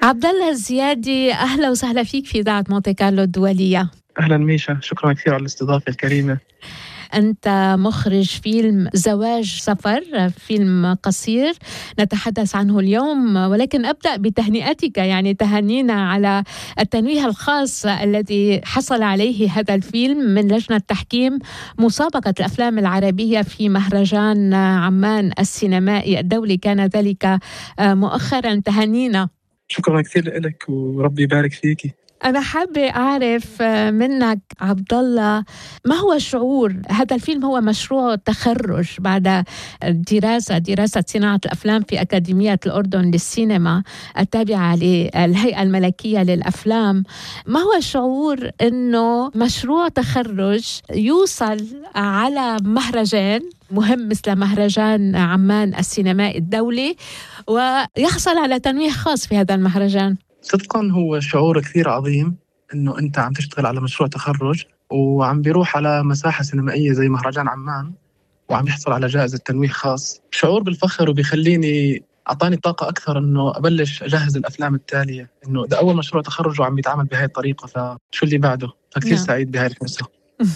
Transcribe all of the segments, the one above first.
عبد الله الزيادي، أهلا وسهلا فيك في إذاعة مونte كارلو الدولية. أهلا ميشا، شكرا كثير على الاستضافة الكريمة. أنت مخرج فيلم زواج سفر، فيلم قصير نتحدث عنه اليوم، ولكن أبدأ بتهنئتك، يعني تهانينا على التنويه الخاص الذي حصل عليه هذا الفيلم من لجنة تحكيم مسابقة الأفلام العربية في مهرجان عمان السينمائي الدولي، كان ذلك مؤخرا. تهانينا. شكرا كثير لك وربي يبارك فيكي. أنا حابة أعرف منك عبد الله، ما هو الشعور؟ هذا الفيلم هو مشروع تخرج بعد دراسة صناعة الأفلام في أكاديمية الأردن للسينما التابعة للهيئة الملكية للأفلام. ما هو الشعور إنه مشروع تخرج يوصل على مهرجان مهم مثل مهرجان عمان السينمائي الدولي ويحصل على تنويه خاص في هذا المهرجان؟ صدقا هو شعور كثير عظيم إنه أنت عم تشتغل على مشروع تخرج وعم بيروح على مساحة سينمائية زي مهرجان عمان وعم يحصل على جائزة تنويه خاص. شعور بالفخر وبيخليني أعطاني طاقة أكثر إنه أبلش أجهز الأفلام التالية، إنه ده أول مشروع تخرج وعم بيتعامل بهاي الطريقة، فشو اللي بعده؟ فكثير سعيد بهاي الفرصة.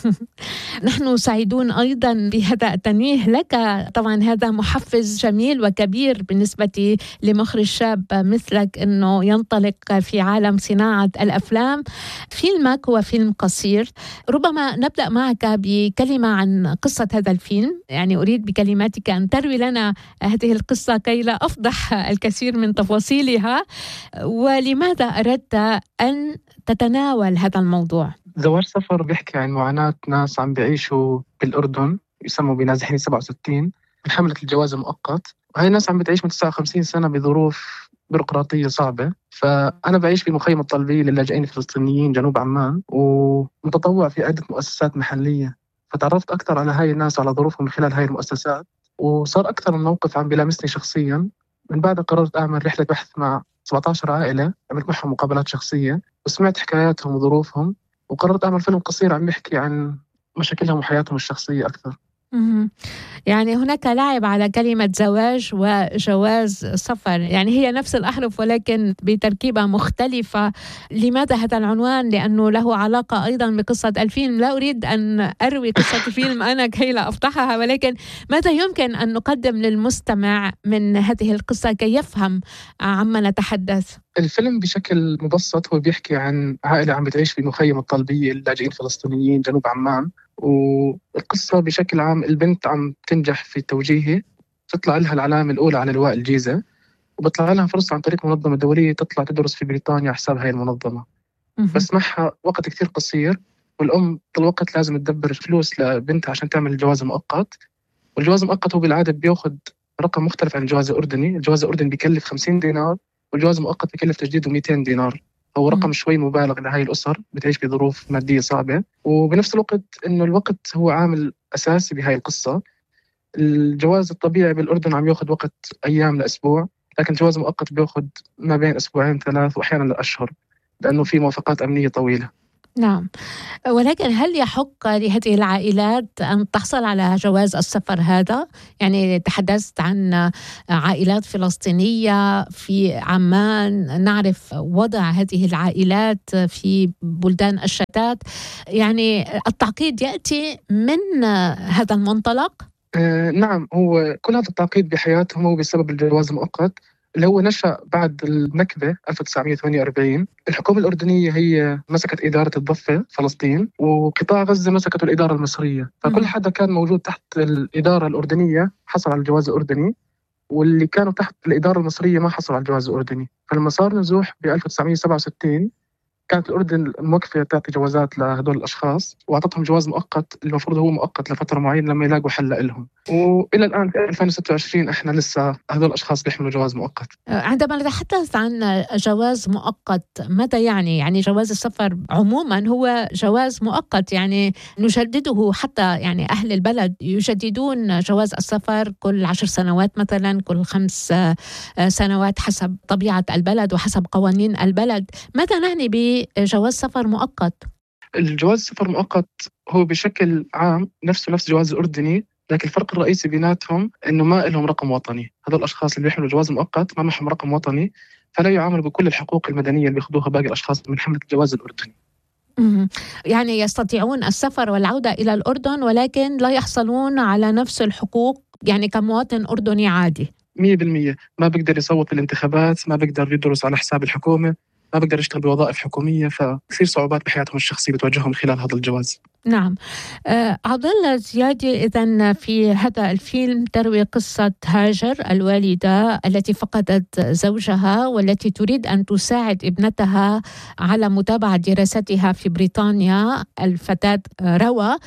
نحن سعيدون أيضا بهذا التنويه لك. طبعا هذا محفز جميل وكبير بالنسبة لمخرج شاب مثلك أنه ينطلق في عالم صناعة الأفلام. فيلمك هو فيلم قصير، ربما نبدأ معك بكلمة عن قصة هذا الفيلم. يعني أريد بكلماتك أن تروي لنا هذه القصة كي لا أفضح الكثير من تفاصيلها، ولماذا أردت أن تتناول هذا الموضوع؟ زواج سفر بيحكي عن معاناة ناس عم بيعيشوا بالأردن يسموا بنازحين 67 من حملة الجواز المؤقت، وهي الناس عم بتعيش من 59 سنة بظروف بيروقراطية صعبة. فأنا بعيش في مخيم الطلبية للاجئين الفلسطينيين جنوب عمان، ومتطوع في عدة مؤسسات محلية، فتعرفت أكثر على هاي الناس وعلى ظروفهم من خلال هاي المؤسسات، وصار أكثر من موقف عم بيلامسني شخصيا. من بعد قررت أعمل رحلة بحث مع 17 عائلة، عملت معهم مقابلات شخصية وسمعت حكاياتهم وظروفهم، وقررت أعمل فيلم قصير عم يحكي عن مشاكلهم وحياتهم الشخصية أكثر. يعني هناك لعب على كلمة زواج وجواز سفر، يعني هي نفس الأحرف ولكن بتركيبة مختلفة. لماذا هذا العنوان؟ لأنه له علاقة أيضا بقصة الفيلم. لا أريد أن أروي قصة الفيلم أنا كي لا أفضحها، ولكن ماذا يمكن أن نقدم للمستمع من هذه القصة كي يفهم عما نتحدث؟ الفيلم بشكل مبسط هو بيحكي عن عائلة عم بتعيش في مخيم الطلبية اللاجئين الفلسطينيين جنوب عمان، والقصة بشكل عام البنت عم تنجح في توجيهي، تطلع لها العلامة الأولى على لواء الجيزة، وبطلع لها فرصة عن طريق منظمة دولية تطلع تدرس في بريطانيا على حساب هاي المنظمة. بس معها وقت كتير قصير، والأم طول الوقت لازم تدبر فلوس لبنتها عشان تعمل الجواز المؤقت، والجواز المؤقت هو بالعادة بياخد رقم مختلف عن الجواز الأردني. الجواز الأردني بيكلف 50 دينار، والجواز المؤقت بيكلف تجديده 200 دينار. هو رقم شوي مبالغ لهاي الأسر بتعيش بظروف مادية صعبة، وبنفس الوقت إنه الوقت هو عامل أساسي بهاي القصة. الجواز الطبيعي بالأردن عم ياخد وقت أيام لأسبوع، لكن الجواز المؤقت بياخد ما بين أسبوعين 3 وأحيانا لأشهر، لأنه في موافقات أمنية طويلة. نعم، ولكن هل يحق لهذه العائلات أن تحصل على جواز السفر هذا؟ يعني تحدثت عن عائلات فلسطينية في عمان، نعرف وضع هذه العائلات في بلدان الشتات. يعني التعقيد يأتي من هذا المنطلق؟ نعم، هو كل هذا التعقيد بحياتهم هو بسبب الجواز المؤقت اللي هو نشأ بعد النكبة 1948. الحكومة الأردنية هي مسكت إدارة الضفة فلسطين، وقطاع غزة مسكته الإدارة المصرية، فكل حدا كان موجود تحت الإدارة الأردنية حصل على الجواز الأردني، واللي كانوا تحت الإدارة المصرية ما حصلوا على الجواز الأردني. فلما صار نزوح ب 1967 كانت الأردن موقفة تعطي جوازات لهدول الأشخاص، وأعطتهم جواز مؤقت المفروض هو مؤقت لفترة معينة لما يلاقوا حل لهم. وإلى الآن في 2026 إحنا لسه هدول الأشخاص بيحملوا جواز مؤقت. عندما نتحدث عن جواز مؤقت ماذا يعني؟ يعني جواز السفر عموما هو جواز مؤقت، يعني نجدده، حتى يعني أهل البلد يجددون جواز السفر كل 10 سنوات مثلا، كل 5 سنوات حسب طبيعة البلد وحسب قوانين البلد. ماذا نعني بجواز سفر مؤقت؟ الجواز السفر المؤقت هو بشكل عام نفس الجواز الأردني، لكن الفرق الرئيسي بيناتهم إنه ما لهم رقم وطني. هذول الأشخاص اللي بيحملوا جواز مؤقت ما معهم رقم وطني، فلا يعاملوا بكل الحقوق المدنية اللي بيأخذوها باقي الأشخاص من حملة الجواز الأردني. يعني يستطيعون السفر والعودة إلى الأردن ولكن لا يحصلون على نفس الحقوق يعني كمواطن أردني عادي. 100% ما بيقدر يصوت بالانتخابات، ما بيقدر يدرس على حساب الحكومة، ما بيقدر يشتغل بوظائف حكومية، فكثير صعوبات بحياتهم الشخصية بتواجههم من خلال هذا الجواز. نعم. عبد الله زيادي، إذن في هذا الفيلم تروي قصة هاجر الوالدة التي فقدت زوجها والتي تريد أن تساعد ابنتها على متابعة دراستها في بريطانيا. الفتاة روى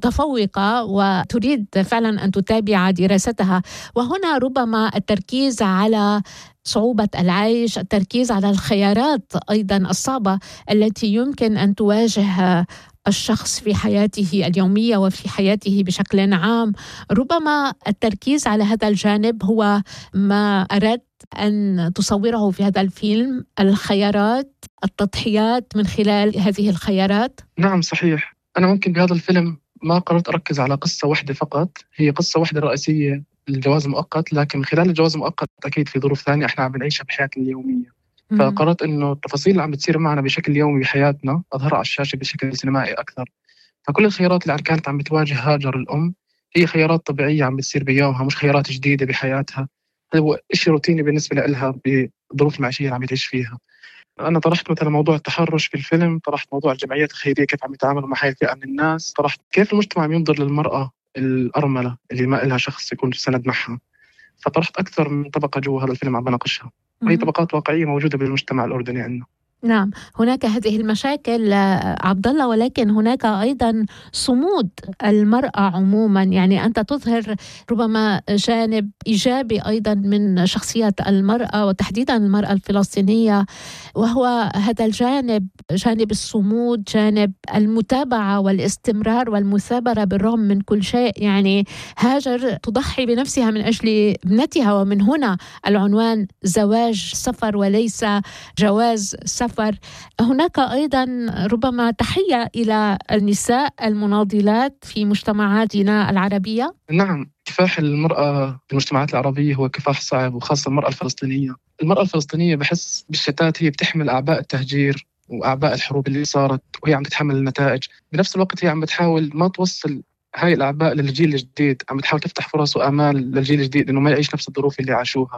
متفوقة وتريد فعلا أن تتابع دراستها، وهنا ربما التركيز على صعوبة العيش، التركيز على الخيارات أيضا الصعبة التي يمكن أن تواجه الشخص في حياته اليومية وفي حياته بشكل عام. ربما التركيز على هذا الجانب هو ما أردت أن تصوره في هذا الفيلم، الخيارات، التضحيات من خلال هذه الخيارات. نعم صحيح. أنا ممكن بهذا الفيلم ما قررت أركز على قصة واحدة فقط، هي قصة واحدة رئيسية، الجواز المؤقت، لكن من خلال الجواز المؤقت أكيد في ظروف ثانية إحنا عم بنعيشها بحياتنا اليومية. فقررت إنه التفاصيل اللي عم بتصير معنا بشكل يومي بحياتنا أظهرها على الشاشة بشكل سينمائي أكثر. فكل الخيارات اللي كانت عم بتواجه هاجر الأم هي خيارات طبيعية عم بتصير بيومها، مش خيارات جديدة بحياتها. هو إشي روتيني بالنسبة لها بالظروف المعيشية اللي عم تعيش فيها. أنا طرحت مثلا موضوع التحرش في الفيلم، طرحت موضوع الجمعيات الخيرية كيف عم يتعاملوا مع هاي الفئة من الناس، طرحت كيف المجتمع عم ينظر للمرأة الأرملة اللي ما إلها شخص يكون سند معها. فطرحت أكثر من طبقة جوا هذا الفيلم عم بناقشها، وهي طبقات واقعية موجودة بالمجتمع الأردني عندنا. نعم، هناك هذه المشاكل عبد الله، ولكن هناك أيضا صمود المرأة عموما. يعني أنت تظهر ربما جانب إيجابي أيضا من شخصية المرأة وتحديدا المرأة الفلسطينية، وهو هذا الجانب، جانب الصمود، جانب المتابعة والاستمرار والمثابرة بالرغم من كل شيء. يعني هاجر تضحي بنفسها من أجل ابنتها، ومن هنا العنوان زواج سفر وليس جواز سفر. هناك أيضا ربما تحية إلى النساء المناضلات في مجتمعاتنا العربية. نعم، كفاح المرأة في المجتمعات العربية هو كفاح صعب، وخاصة المرأة الفلسطينية. المرأة الفلسطينية بحس بالشتات هي بتحمل أعباء التهجير وأعباء الحروب اللي صارت، وهي عم تتحمل النتائج. بنفس الوقت هي عم بتحاول ما توصل هاي الأعباء للجيل الجديد، عم بتحاول تفتح فرص وآمال للجيل الجديد إنه ما يعيش نفس الظروف اللي عاشوها.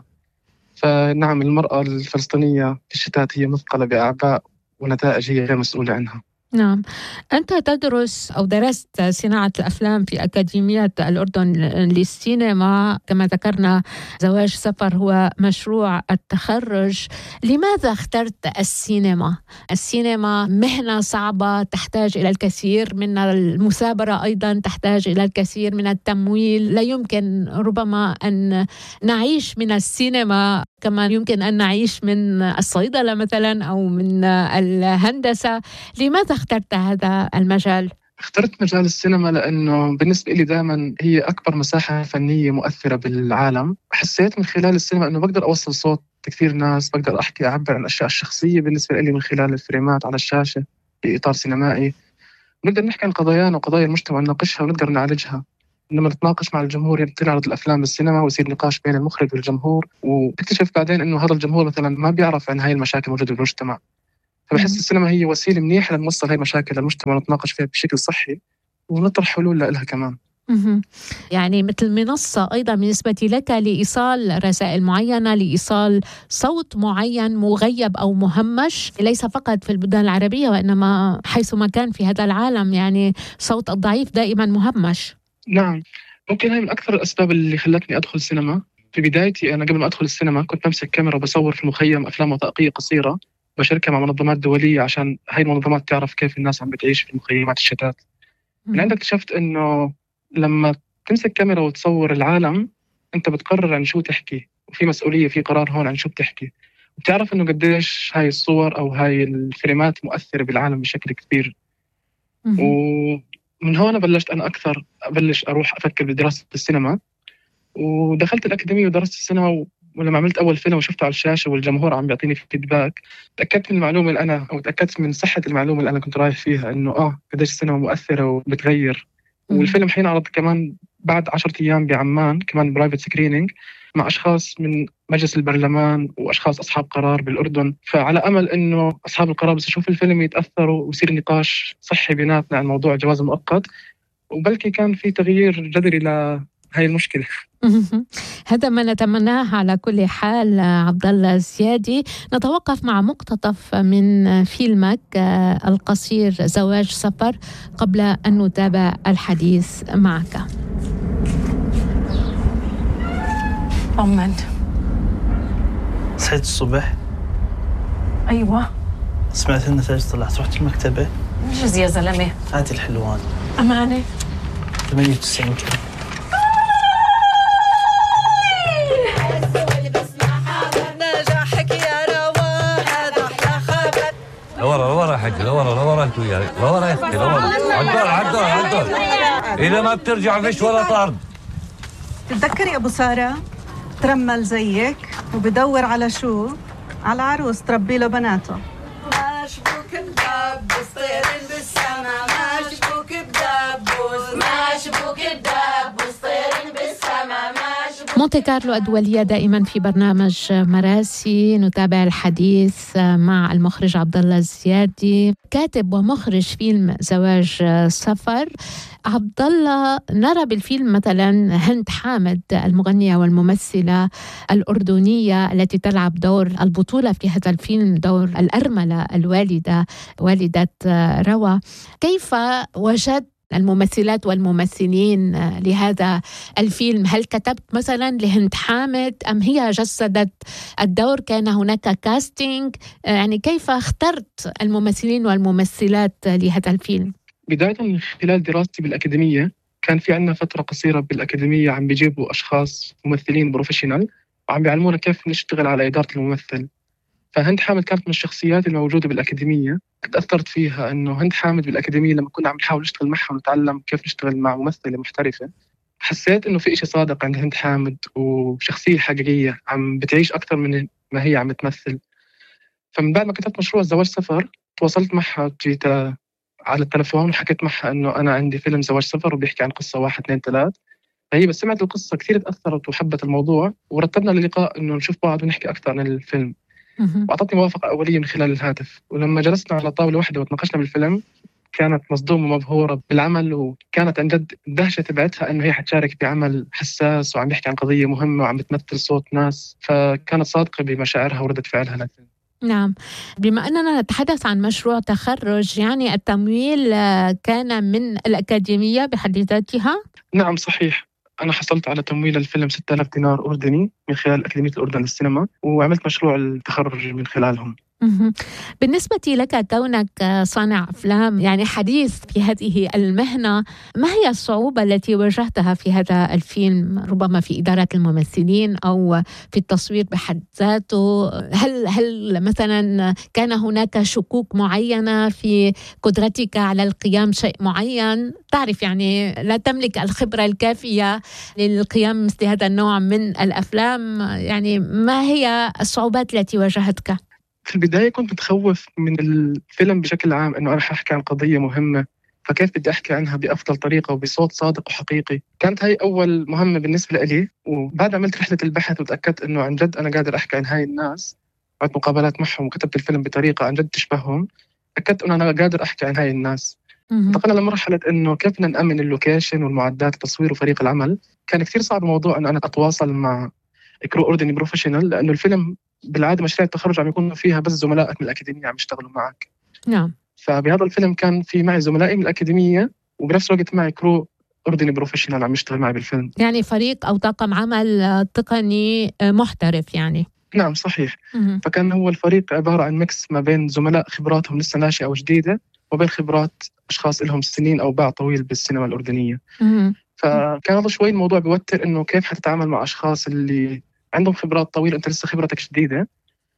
فنعم، المرأة الفلسطينية في الشتات هي مثقلة بأعباء ونتائج هي غير مسؤولة عنها. نعم، أنت تدرس أو درست صناعة الأفلام في أكاديمية الأردن للسينما، كما ذكرنا زواج سفر هو مشروع التخرج. لماذا اخترت السينما؟ السينما مهنة صعبة تحتاج إلى الكثير من المثابرة، أيضا تحتاج إلى الكثير من التمويل. لا يمكن ربما أن نعيش من السينما كما يمكن أن نعيش من الصيدلة مثلا أو من الهندسة. لماذا اخترت هذا المجال؟ اخترت مجال السينما لأنه بالنسبة لي دائما هي أكبر مساحة فنية مؤثرة بالعالم. حسيت من خلال السينما أنه بقدر أوصل صوت كثير ناس، بقدر أحكي أعبر عن الأشياء الشخصية بالنسبة لي من خلال الفريمات على الشاشة في إطار سينمائي. نقدر نحكي عن قضايانا وقضايا المجتمع نناقشها ونقدر نعالجها. لما نتناقش مع الجمهور، يعني بتنعرض الأفلام بالسينما ويصير نقاش بين المخرج والجمهور، وتكتشف بعدين إنه هذا الجمهور مثلا ما بيعرف عن هاي المشاكل موجودة بالمجتمع. فبحس السينما هي وسيلة منيحة لنوصل هاي المشاكل للمجتمع ونتناقش فيها بشكل صحي ونطرح حلول لها كمان. يعني مثل منصة أيضا بالنسبة لك لإيصال رسائل معينة، لإيصال صوت معين مغيب أو مهمش، ليس فقط في البلدان العربية وإنما حيثما كان في هذا العالم. يعني صوت الضعيف دائما مهمش. نعم، ممكن هاي من أكثر الأسباب اللي خلتني أدخل السينما. في بدايتي أنا قبل ما أدخل السينما كنت بمسك كاميرا وبصور في المخيم أفلام وثائقية قصيرة بشاركها مع منظمات دولية عشان هاي المنظمات تعرف كيف الناس عم بتعيش في المخيمات الشتات. من عندك اكتشفت إنه لما تمسك كاميرا وتصور العالم أنت بتقرر عن شو تحكي، وفي مسؤولية، في قرار هون عن شو بتحكي، وبتعرف إنه قديش هاي الصور أو هاي الفريمات مؤثرة بالعالم بشكل كبير. ومن هون بلشت أنا أكثر أبلش أروح أفكر بدراسة السينما، ودخلت الأكاديمية ودرست السينما. ولما عملت أول فيلم وشفته على الشاشة والجمهور عم بيعطيني فيدباك، تأكدت من المعلومة اللي أنا، أو تأكدت من صحة المعلومة اللي أنا كنت رايح فيها، إنه قديش السينما مؤثرة وبتغير والفيلم حينعرض كمان بعد 10 أيام بعمان، كمان برايفت سكرينينج مع أشخاص من مجلس البرلمان وأشخاص أصحاب قرار بالأردن. فعلى أمل إنه أصحاب القرار بس يشوفوا الفيلم يتأثروا ويصير نقاش صحي بيناتنا عن موضوع الجواز المؤقت، وبلكي كان في تغيير جذري لهي المشكلة. هذا ما نتمناه على كل حال. عبد الله الزيادي، نتوقف مع مقتطف من فيلمك القصير زواج سفر قبل أن نتابع الحديث معك. طمن. صحيت الصبح؟ أيوة. سمعت النتائج طلعت، رحت المكتبة؟ انجز يا زلمة. هاتي الحلوان. أمانة. 98 كيلو. نجاحك يا روا هذا أحلى خبر. لورا حاج، لورا انتوا يا لورا يا اختي، لورا عالدور. إذا ما بترجع فيش ولا طرد. تتذكري أبو سارة ترمل زيك وبدور على شو؟ على عروس تربي له بناته. ماشبوك بدبوس طير بالسما، ماشبوك بدبوس طير بالسما. مونتي كارلو الدولية دائما في برنامج مراسي. نتابع الحديث مع المخرج عبد الله الزيادي، كاتب ومخرج فيلم زواج سفر. عبد الله، نرى بالفيلم مثلا هند حامد المغنية والممثلة الأردنية التي تلعب دور البطولة في هذا الفيلم، دور الأرملة الوالدة، والدة روى. كيف وجدت الممثلات والممثلين لهذا الفيلم؟ هل كتبت مثلا لهند حامد أم هي جسدت الدور؟ كان هناك كاستينج؟ يعني كيف اخترت الممثلين والممثلات لهذا الفيلم؟ بداية من خلال دراستي بالأكاديمية، كان في عنا فترة قصيرة بالأكاديمية عم بيجيبوا أشخاص ممثلين بروفيشنال وعم بيعلمونا كيف نشتغل على إدارة الممثل. فهند حامد كانت من الشخصيات الموجودة بالأكاديمية. تأثرت فيها إنه هند حامد بالأكاديمية لما كنا عم نحاول نشتغل معها ونتعلم كيف نشتغل مع ممثلة محترفة، حسيت إنه في إشي صادق عند هند حامد وشخصية حقيقية عم بتعيش أكثر من ما هي عم تمثل. فمن بعد ما كتبت مشروع زواج سفر، تواصلت معها على التلفون وحكيت معها إنه أنا عندي فيلم زواج سفر وبيحكي عن قصة 1 2 3. فهي بس سمعت القصة كثير تأثرت وحبت الموضوع، ورتبنا اللقاء إنه نشوف بعض ونحكي أكثر عن الفيلم. وأعطتني موافقة أولية من خلال الهاتف، ولما جلسنا على طاولة واحدة وتناقشنا بالفيلم كانت مصدومة ومبهورة بالعمل، وكانت عن جد الدهشة تبعتها إنه هي حتشارك بعمل حساس وعم يحكي عن قضية مهمة وعم بتمثل صوت ناس، فكانت صادقة بمشاعرها وردة فعلها للفيلم. نعم. بما أننا نتحدث عن مشروع تخرج، يعني التمويل كان من الأكاديمية بحد ذاتها؟ نعم صحيح، أنا حصلت على تمويل الفيلم 6000 دينار أردني من خلال أكاديمية الأردن للسينما، وعملت مشروع التخرج من خلالهم. بالنسبة لك كونك صانع أفلام، يعني حديث في هذه المهنة، ما هي الصعوبة التي واجهتها في هذا الفيلم؟ ربما في إدارة الممثلين أو في التصوير بحد ذاته. هل مثلا كان هناك شكوك معينة في قدرتك على القيام شيء معين؟ تعرف يعني لا تملك الخبرة الكافية للقيام مثل هذا النوع من الأفلام، يعني ما هي الصعوبات التي واجهتك؟ في البداية كنت متخوف من الفيلم بشكل عام، إنه أنا حأحكي عن قضية مهمة، فكيف بدي أحكي عنها بأفضل طريقة وبصوت صادق وحقيقي. كانت هاي أول مهمة بالنسبة لي، وبعد عملت رحلة البحث وتأكدت إنه عن جد أنا قادر أحكي عن هاي الناس، عملت مقابلات معهم وكتبت الفيلم بطريقة عن جد تشبههم، أكدت إنه أنا قادر أحكي عن هاي الناس. انتقلنا لمرحلة إنه كيف بدنا نأمن اللوكيشن والمعدات التصوير وفريق العمل. كان كثير صعب الموضوع إنه أنا أتواصل مع كرو أردني بروفيشنال، لأنه الفيلم بالعادة مشاريع التخرج عم يكونوا فيها بس زملائك من الأكاديمية عم يشتغلوا معك. نعم. فبهذا الفيلم كان في معي زملائي من الأكاديمية وبنفس الوقت معي كرو أردني بروفيشنال عم يشتغل معي بالفيلم، يعني فريق أو طاقم عمل تقني محترف يعني. نعم صحيح. فكان هو الفريق عبارة عن ميكس ما بين زملاء خبراتهم لسه ناشئة وجديدة وبين خبرات أشخاص لهم سنين أو باع طويل بالسينما الأردنية. فكان هذا شوي الموضوع بيوتر، إنه كيف حتتعامل مع أشخاص اللي عندهم خبرات طويلة أنت لسه خبرتك شديدة.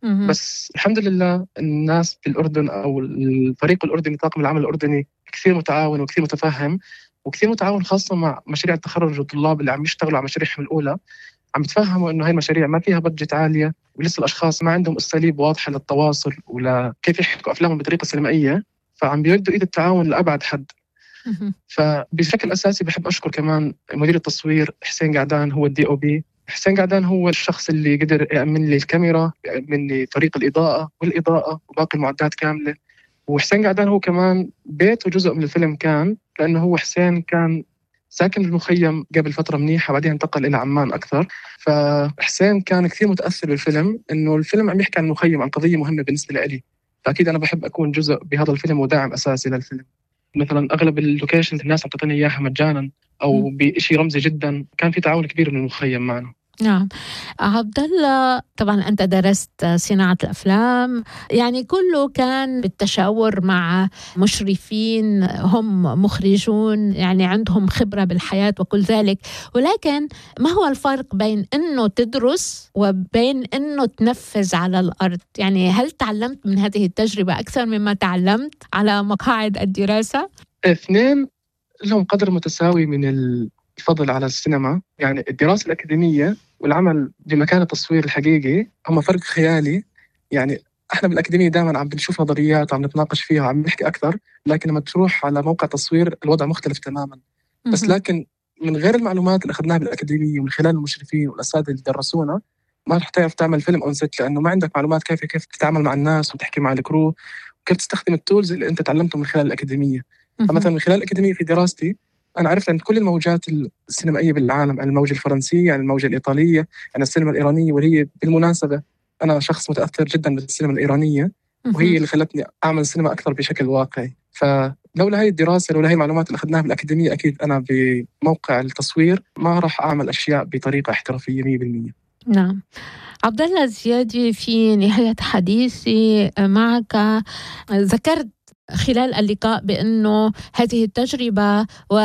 بس الحمد لله الناس في الأردن أو الفريق الأردني، طاقم العمل الأردني كثير متعاون وكثير متفهم وكثير متعاون، خاصة مع مشاريع التخرج والطلاب اللي عم يشتغلوا على مشاريعهم الأولى، عم بتفهموا إنه هاي المشاريع ما فيها بادجت عالية ولسه الأشخاص ما عندهم أساليب واضحة للتواصل ولا كيف يحكوا أفلامهم بطريقة سينمائية، فعم بيردوا إيد التعاون لأبعد حد. فبشكل أساسي بحب أشكر كمان مدير التصوير حسين قعدان، هو DOP. حسين قعدان هو الشخص اللي قدر يأمن لي الكاميرا، يأمن لي طريق الإضاءة والإضاءة وباقي المعدات كاملة. وحسين قعدان هو كمان بيته جزء من الفيلم كان، لأنه هو حسين كان ساكن بالمخيم قبل فترة منيحة، بعدين انتقل إلى عمان أكثر. فحسين كان كثير متأثر بالفيلم، إنه الفيلم عم يحكي عن المخيم، عن قضية مهمة بالنسبة لي. فأكيد أنا بحب أكون جزء بهذا الفيلم وداعم أساسي للفيلم. مثلا أغلب اللوكيشنز الناس عم تعطيني إياها مجانا أو بشيء رمزي جدا. كان في تعاون كبير من المخيم معنا. نعم. عبد الله، طبعا أنت درست صناعة الأفلام، يعني كله كان بالتشاور مع مشرفين هم مخرجون، يعني عندهم خبرة بالحياة وكل ذلك، ولكن ما هو الفرق بين أنه تدرس وبين أنه تنفذ على الأرض؟ يعني هل تعلمت من هذه التجربة أكثر مما تعلمت على مقاعد الدراسة؟ اثنين لهم قدر متساوي من الفضل على السينما. يعني الدراسة الأكاديمية والعمل بمكان التصوير الحقيقي هم فرق خيالي. يعني احنا بالأكاديمية دائما عم بنشوف نظريات وعم نتناقش فيها وعم نحكي أكثر، لكن لما تروح على موقع تصوير الوضع مختلف تماما. بس لكن من غير المعلومات اللي أخذناها بالأكاديمية ومن خلال المشرفين والأساتذة اللي درسونا ما رح تعرف تعمل فيلم أون ست، لأنه ما عندك معلومات كيف تتعامل مع الناس وتحكي مع الكرو وكيف تستخدم التولز اللي أنت تعلمته من خلال الأكاديمية. فمثلا من خلال الأكاديمية في دراستي أنا عرفت أن كل الموجات السينمائية بالعالم، الموجة الفرنسية، الموجة الإيطالية، السينما الإيرانية، وهي بالمناسبة أنا شخص متأثر جدا بالسينما الإيرانية، وهي اللي خلتني أعمل السينما أكثر بشكل واقعي. فلولا هاي الدراسة، لولا هاي المعلومات اللي أخذناها بالأكاديمية، أكيد أنا بموقع التصوير ما راح أعمل أشياء بطريقة احترافية 100%. نعم. عبد الله الزيادي، في نهاية حديثي معك ذكرت خلال اللقاء بأنه هذه التجربة،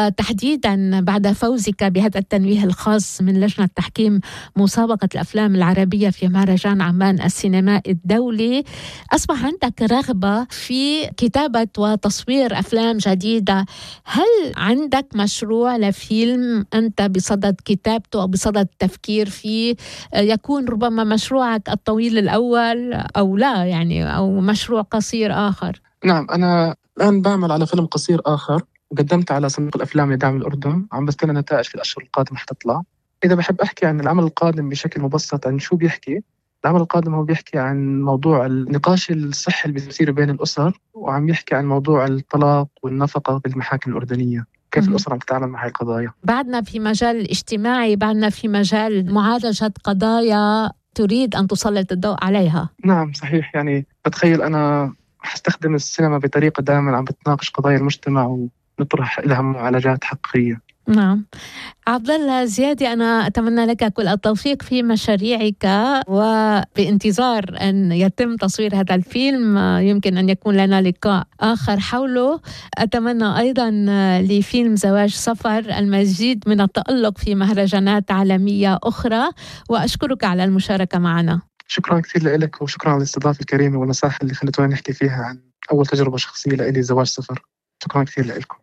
وتحديدا بعد فوزك بهذا التنويه الخاص من لجنة تحكيم مسابقة الأفلام العربية في مهرجان عمان السينمائي الدولي، أصبح عندك رغبة في كتابة وتصوير أفلام جديدة. هل عندك مشروع لفيلم أنت بصدد كتابته أو بصدد التفكير فيه، يكون ربما مشروعك الطويل الأول أو لا، يعني أو مشروع قصير آخر؟ نعم، أنا الآن بعمل على فيلم قصير آخر وقدمت على صندوق الأفلام لدعم الأردن، عم بستنى نتائج في الأشهر القادمة حتطلع. إذا بحب أحكي عن العمل القادم بشكل مبسط، عن شو بيحكي العمل القادم؟ هو بيحكي عن موضوع النقاش الصحي اللي بيصير بين الأسر، وعم يحكي عن موضوع الطلاق والنفقة بالمحاكم الأردنية، كيف الأسرة عم تتعامل مع هاي القضايا. بعدنا في مجال الاجتماعي، بعدنا في مجال معالجة قضايا تريد أن تسلط الضوء عليها. نعم صحيح. يعني بتخيل أنا حستخدم السينما بطريقة دائما عم بتناقش قضايا المجتمع ونطرح لها معالجات حقيقية. نعم. عبد الله الزيادي، أنا أتمنى لك كل التوفيق في مشاريعك، وبانتظار أن يتم تصوير هذا الفيلم يمكن أن يكون لنا لقاء آخر حوله. أتمنى أيضا لفيلم زواج سفر المزيد من التألق في مهرجانات عالمية أخرى، وأشكرك على المشاركة معنا. شكرا كثير لك، وشكرا على الاستضافة الكريمة والمساحة اللي خلتونا نحكي فيها عن أول تجربة شخصية لإلي، زواج سفر. شكرا كثير لكم.